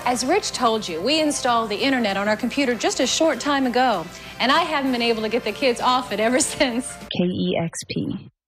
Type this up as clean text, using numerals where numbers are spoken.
As Rich told you, we installed the internet on our computer just a short time ago, and I haven't been able to get the kids off it ever since. KEXP.